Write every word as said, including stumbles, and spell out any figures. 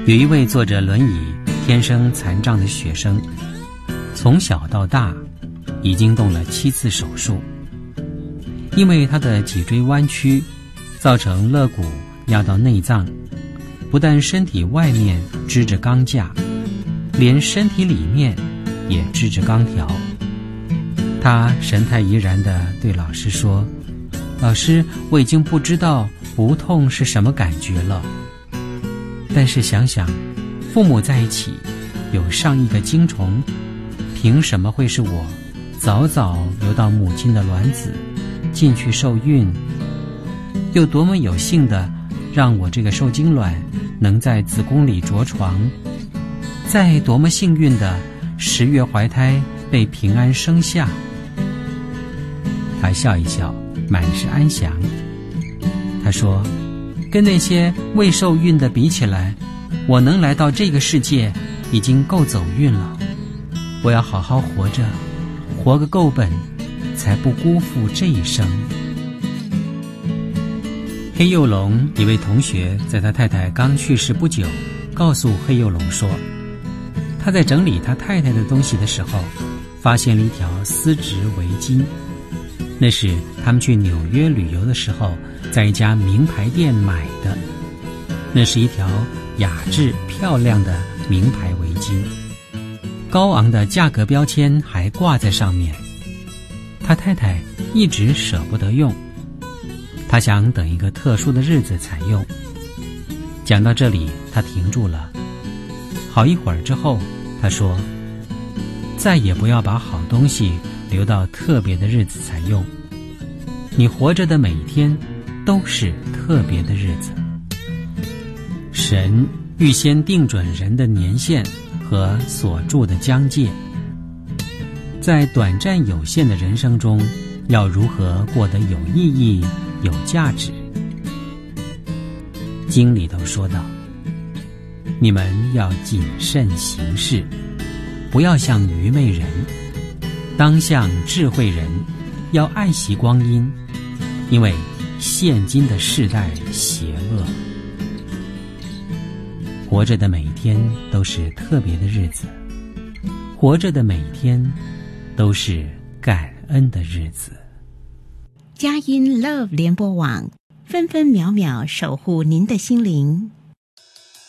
有一位坐着轮椅、天生残障的学生，从小到大已经动了七次手术，因为他的脊椎弯曲，造成肋骨压到内脏，不但身体外面支着钢架，连身体里面也支着钢条。他神态怡然地对老师说：老师，我已经不知道不痛是什么感觉了。但是想想，父母在一起有上亿个精虫，凭什么会是我早早游到母亲的卵子进去受孕？又多么有幸的让我这个受精卵能在子宫里着床，再多么幸运的十月怀胎被平安生下。他笑一笑，满是安详。他说，跟那些未受孕的比起来，我能来到这个世界已经够走运了。我要好好活着，活个够本，才不辜负这一生。黑幼龙一位同学在他太太刚去世不久，告诉黑幼龙说，他在整理他太太的东西的时候，发现了一条丝质围巾。那是他们去纽约旅游的时候在一家名牌店买的，那是一条雅致漂亮的名牌围巾，高昂的价格标签还挂在上面。他太太一直舍不得用，他想等一个特殊的日子才用。讲到这里，他停住了。好一会儿之后，他说，再也不要把好东西留到特别的日子才用，你活着的每一天都是特别的日子。神预先定准人的年限和所住的疆界，在短暂有限的人生中，要如何过得有意义、有价值？经里头说道，你们要谨慎行事，不要像愚昧人，当像智慧人，要爱惜光阴，因为现今的世代邪恶。活着的每一天都是特别的日子，活着的每一天都是感恩的日子。 佳音 Love 联播网，分分秒秒守护您的心灵。